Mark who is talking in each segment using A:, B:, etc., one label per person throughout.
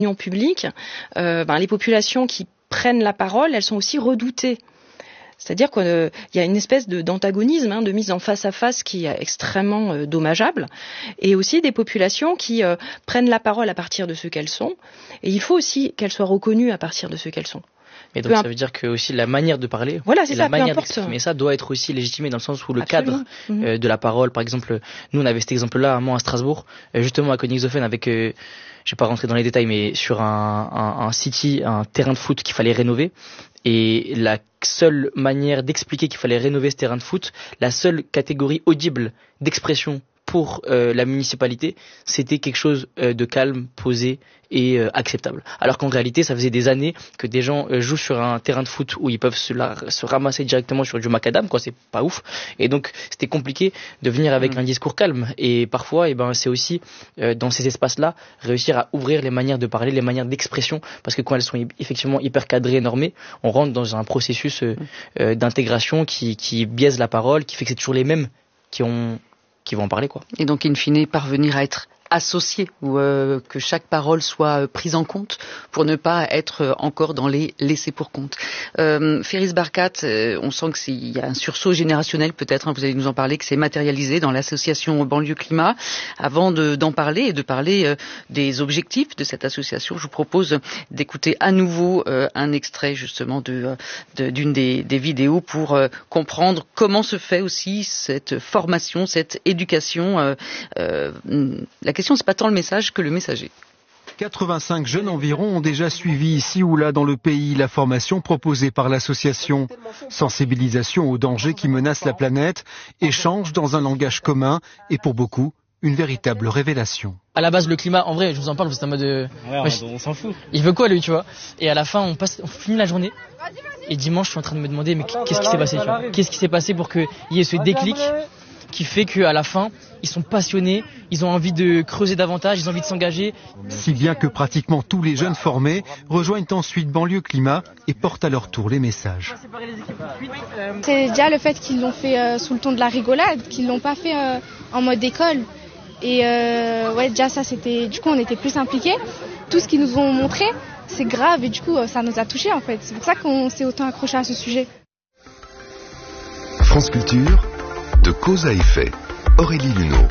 A: l'opinion publique, les populations qui prennent la parole, elles sont aussi redoutées. C'est-à-dire qu'il y a une espèce d'antagonisme, de mise en face à face qui est extrêmement dommageable, et aussi des populations qui prennent la parole à partir de ce qu'elles sont, et il faut aussi qu'elles soient reconnues à partir de ce qu'elles sont.
B: Et donc ça veut dire que aussi la manière de parler, la manière d'exprimer ça doit être aussi légitimée dans le sens où le cadre de la parole, par exemple, nous on avait cet exemple-là à Strasbourg, justement à Königshofen avec, je vais pas rentrer dans les détails, mais sur un city, un terrain de foot qu'il fallait rénover. Et la seule manière d'expliquer qu'il fallait rénover ce terrain de foot, la seule catégorie audible d'expression pour la municipalité, c'était quelque chose de calme, posé et acceptable. Alors qu'en réalité, ça faisait des années que des gens jouent sur un terrain de foot où ils peuvent se ramasser directement sur du macadam, quoi, c'est pas ouf. Et donc, c'était compliqué de venir avec un discours calme. Et parfois, c'est aussi dans ces espaces-là, réussir à ouvrir les manières de parler, les manières d'expression, parce que quand elles sont effectivement hyper cadrées et normées, on rentre dans un processus d'intégration qui biaise la parole, qui fait que c'est toujours les mêmes qui vont en parler, quoi.
C: Et donc, in fine, parvenir à être associé ou que chaque parole soit prise en compte pour ne pas être encore dans les laissés pour compte. Ferris Barkat, on sent qu'il y a un sursaut générationnel peut-être, vous allez nous en parler, que c'est matérialisé dans l'association Banlieue Climat. Avant d'en parler et de parler des objectifs de cette association, je vous propose d'écouter à nouveau un extrait justement d'une des vidéos pour comprendre comment se fait aussi cette formation, cette éducation. La question, c'est pas tant le message que le messager.
D: 85 jeunes environ ont déjà suivi ici ou là dans le pays la formation proposée par l'association. Sensibilisation aux dangers qui menacent la planète, échange dans un langage commun et pour beaucoup, une véritable révélation.
E: À la base, le climat, en vrai, je vous en parle, vous êtes en mode...
F: on s'en fout.
E: Il veut quoi, lui, tu vois? Et à la fin, on finit la journée. Et dimanche, je suis en train de me demander, mais qu'est-ce qui s'est passé, tu vois? Qu'est-ce qui s'est passé pour qu'il y ait ce déclic qui fait qu'à la fin, ils sont passionnés, ils ont envie de creuser davantage, ils ont envie de s'engager.
D: Si bien que pratiquement tous les jeunes formés rejoignent ensuite Banlieue Climat et portent à leur tour les messages.
G: C'est déjà le fait qu'ils l'ont fait sous le ton de la rigolade, qu'ils l'ont pas fait en mode école. Et déjà ça, c'était, du coup, on était plus impliqués. Tout ce qu'ils nous ont montré, c'est grave et du coup, ça nous a touchés en fait. C'est pour ça qu'on s'est autant accroché à ce sujet.
H: France Culture, de cause à effet. Aurélie Luneau.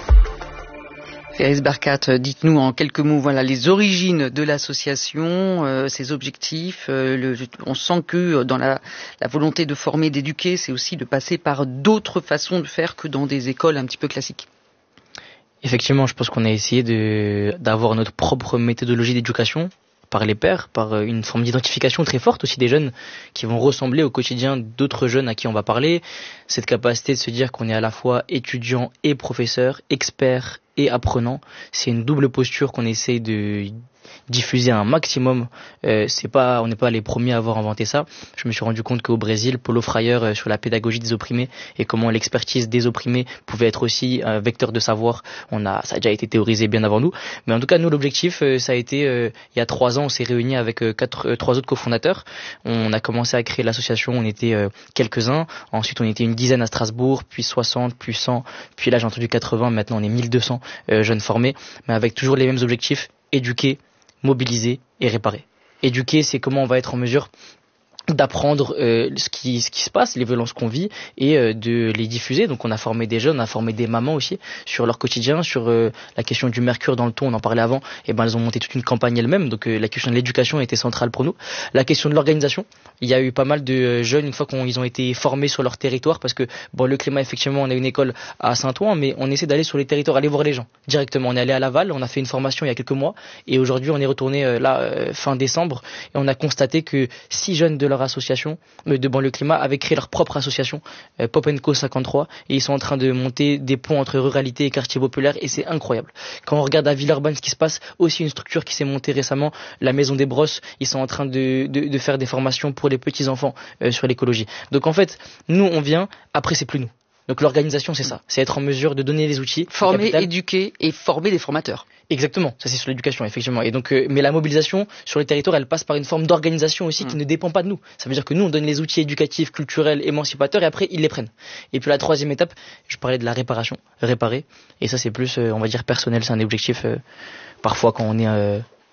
C: Ferris Barkat, dites-nous en quelques mots, les origines de l'association, ses objectifs. On sent que dans la volonté de former, d'éduquer, c'est aussi de passer par d'autres façons de faire que dans des écoles un petit peu classiques.
B: Effectivement, je pense qu'on a essayé d'avoir notre propre méthodologie d'éducation par les pairs, par une forme d'identification très forte aussi des jeunes qui vont ressembler au quotidien d'autres jeunes à qui on va parler. Cette capacité de se dire qu'on est à la fois étudiant et professeur, expert et apprenant, c'est une double posture qu'on essaye de diffuser un maximum. On n'est pas les premiers à avoir inventé ça. Je me suis rendu compte qu'au Brésil, Paulo Freire sur la pédagogie des opprimés et comment l'expertise des opprimés pouvait être aussi un vecteur de savoir. Ça a déjà été théorisé bien avant nous. Mais en tout cas, nous, l'objectif, ça a été, il y a 3 ans, on s'est réunis avec 3 autres cofondateurs. On a commencé à créer l'association, on était quelques-uns. Ensuite, on était une dizaine à Strasbourg, puis 60, puis 100, puis là, j'ai entendu 80. Maintenant, on est 1200 jeunes formés, mais avec toujours les mêmes objectifs: éduquer, mobiliser et réparer. Éduquer, c'est comment on va être en mesure d'apprendre ce qui se passe, les violences qu'on vit et de les diffuser. Donc on a formé des jeunes, on a formé des mamans aussi sur leur quotidien, sur la question du mercure dans le thon, on en parlait avant. Et elles ont monté toute une campagne elles-mêmes. Donc la question de l'éducation était centrale pour nous. La question de l'organisation, il y a eu pas mal de jeunes une fois qu'ils ont été formés sur leur territoire, parce que le climat, effectivement, on a une école à Saint-Ouen, mais on essaie d'aller sur les territoires, aller voir les gens directement. On est allé à Laval, on a fait une formation il y a quelques mois et aujourd'hui on est retourné fin décembre et on a constaté que 6 jeunes de leur association de Banlieue Climat avaient créé leur propre association Pop & Co 53 et ils sont en train de monter des ponts entre ruralité et quartier populaire et c'est incroyable. Quand on regarde à Villeurbanne ce qui se passe, aussi une structure qui s'est montée récemment, la Maison des Brosses, ils sont en train de faire des formations pour les petits enfants sur l'écologie. Donc en fait, nous on vient, après c'est plus nous. Donc l'organisation, c'est ça, c'est être en mesure de donner les outils,
C: former, éduquer et former des formateurs.
B: Exactement, ça c'est sur l'éducation effectivement. Et donc, mais la mobilisation sur les territoires, elle passe par une forme d'organisation aussi qui ne dépend pas de nous. Ça veut dire que nous, on donne les outils éducatifs, culturels, émancipateurs, et après ils les prennent. Et puis la 3e étape, je parlais de la réparation, réparer. Et ça c'est plus, on va dire personnel, c'est un objectif parfois quand on est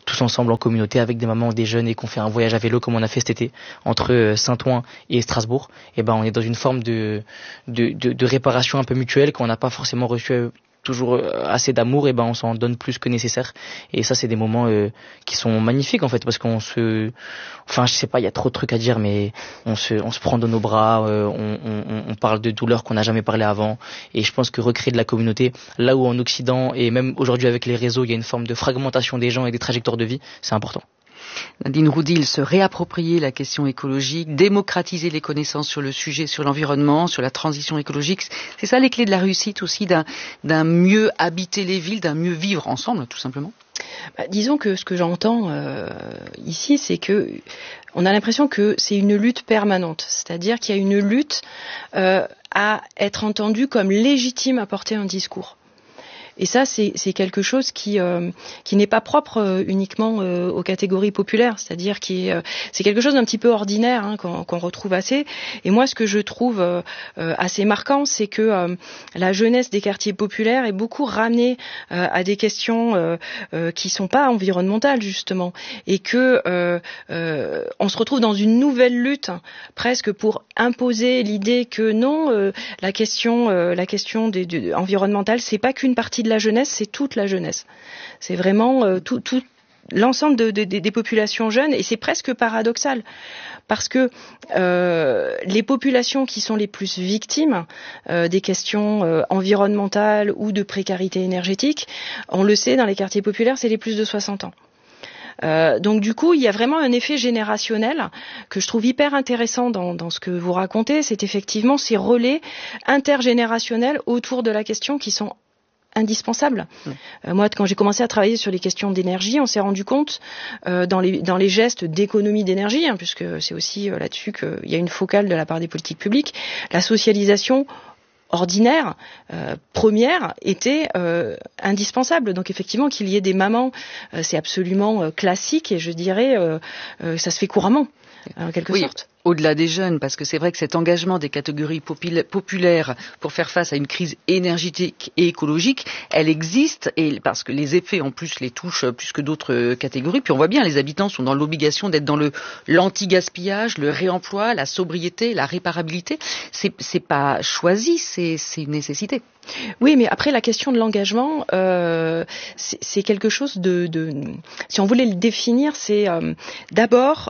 B: tous ensemble en communauté avec des mamans, des jeunes et qu'on fait un voyage à vélo comme on a fait cet été entre Saint-Ouen et Strasbourg, et ben on est dans une forme de réparation un peu mutuelle qu'on n'a pas forcément reçu toujours assez d'amour, et ben on s'en donne plus que nécessaire, et ça c'est des moments qui sont magnifiques en fait, parce qu'on je sais pas, il y a trop de trucs à dire, mais on se prend dans nos bras, on parle de douleurs qu'on n'a jamais parlé avant, et je pense que recréer de la communauté là où en Occident et même aujourd'hui avec les réseaux il y a une forme de fragmentation des gens et des trajectoires de vie, c'est important.
C: Nadine Roudil, se réapproprier la question écologique, démocratiser les connaissances sur le sujet, sur l'environnement, sur la transition écologique, c'est ça les clés de la réussite aussi, d'un mieux habiter les villes, d'un mieux vivre ensemble, tout simplement.
A: Disons que ce que j'entends ici, c'est que on a l'impression que c'est une lutte permanente, c'est-à-dire qu'il y a une lutte à être entendu comme légitime à porter un discours. Et ça, c'est quelque chose qui n'est pas propre uniquement aux catégories populaires, c'est-à-dire c'est quelque chose d'un petit peu ordinaire, hein, qu'on retrouve assez. Et moi, ce que je trouve assez marquant, c'est que la jeunesse des quartiers populaires est beaucoup ramenée à des questions qui sont pas environnementales justement, et que on se retrouve dans une nouvelle lutte presque pour imposer l'idée que non, la question environnementale, c'est pas qu'une partie de la jeunesse, c'est toute la jeunesse. C'est vraiment tout l'ensemble des populations jeunes, et c'est presque paradoxal parce que les populations qui sont les plus victimes des questions environnementales ou de précarité énergétique, on le sait, dans les quartiers populaires, c'est les plus de 60 ans. Donc du coup, il y a vraiment un effet générationnel que je trouve hyper intéressant dans ce que vous racontez. C'est effectivement ces relais intergénérationnels autour de la question qui sont indispensables. Moi, quand j'ai commencé à travailler sur les questions d'énergie, on s'est rendu compte dans les gestes d'économie d'énergie, hein, puisque c'est aussi là-dessus qu'il y a une focale de la part des politiques publiques, la socialisation ordinaire, première, était indispensable. Donc effectivement, qu'il y ait des mamans, c'est absolument classique, et je dirais, ça se fait couramment, en quelque sorte.
C: Au-delà des jeunes, parce que c'est vrai que cet engagement des catégories populaires pour faire face à une crise énergétique et écologique, elle existe, et parce que les effets en plus les touchent plus que d'autres catégories. Puis on voit bien, les habitants sont dans l'obligation d'être dans l'anti-gaspillage, le réemploi, la sobriété, la réparabilité. C'est pas choisi, c'est une nécessité.
A: Oui, mais après la question de l'engagement, c'est quelque chose si on voulait le définir, c'est d'abord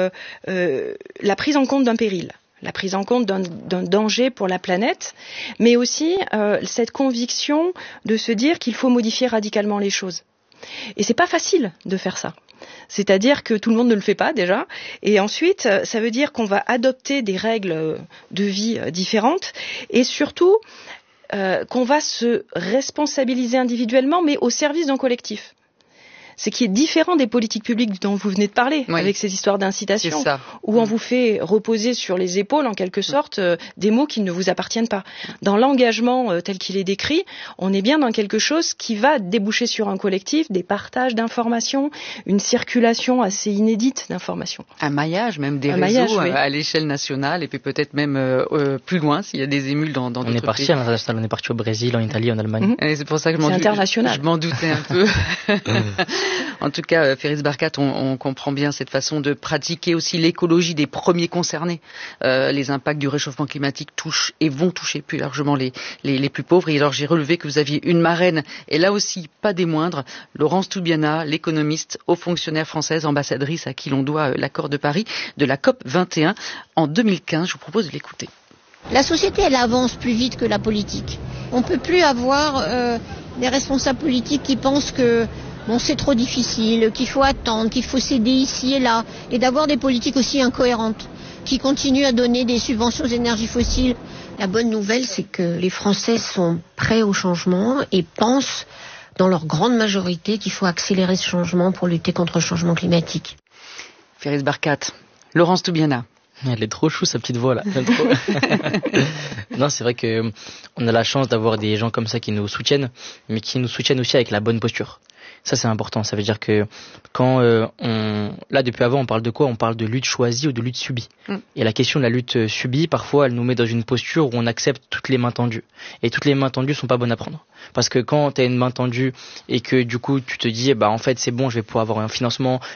A: la prise en compte d'un péril, la prise en compte d'un danger pour la planète, mais aussi cette conviction de se dire qu'il faut modifier radicalement les choses. Et c'est pas facile de faire ça. C'est-à-dire que tout le monde ne le fait pas déjà, et ensuite ça veut dire qu'on va adopter des règles de vie différentes, et surtout qu'on va se responsabiliser individuellement, mais au service d'un collectif. C'est qui est différent des politiques publiques dont vous venez de parler, avec ces histoires d'incitation, où on vous fait reposer sur les épaules, en quelque sorte, des mots qui ne vous appartiennent pas. Dans l'engagement tel qu'il est décrit, on est bien dans quelque chose qui va déboucher sur un collectif, des partages d'informations, une circulation assez inédite d'informations.
C: Un maillage même des réseaux à l'échelle nationale, et puis peut-être même plus loin, s'il y a des émules dans d'autres pays.
B: On est parti à l'international, on est parti au Brésil, en Italie, en Allemagne.
C: Et c'est pour ça que
A: je
C: m'en doutais un peu. En tout cas, Ferriz Barkat, on comprend bien cette façon de pratiquer aussi l'écologie des premiers concernés. Les impacts du réchauffement climatique touchent et vont toucher plus largement les plus pauvres. Et alors j'ai relevé que vous aviez une marraine, et là aussi pas des moindres, Laurence Toubiana, l'économiste, haut fonctionnaire française, ambassadrice à qui l'on doit l'accord de Paris de la COP 21 en 2015. Je vous propose de l'écouter.
F: La société, elle avance plus vite que la politique. On ne peut plus avoir des responsables politiques qui pensent que c'est trop difficile, qu'il faut attendre, qu'il faut céder ici et là, et d'avoir des politiques aussi incohérentes, qui continuent à donner des subventions aux énergies fossiles. La bonne nouvelle, c'est que les Français sont prêts au changement et pensent, dans leur grande majorité, qu'il faut accélérer ce changement pour lutter contre le changement climatique.
C: Ferriz Barkat, Laurence Toubiana.
B: Elle est trop chou, sa petite voix là. Non, c'est vrai que on a la chance d'avoir des gens comme ça qui nous soutiennent, mais qui nous soutiennent aussi avec la bonne posture. Ça, c'est important. Ça veut dire que quand là, depuis avant, on parle de quoi? On parle de lutte choisie ou de lutte subie. Et la question de la lutte subie, parfois, elle nous met dans une posture où on accepte toutes les mains tendues. Et toutes les mains tendues sont pas bonnes à prendre. Parce que quand tu as une main tendue et que du coup tu te dis en fait c'est bon, je vais pouvoir avoir un financement,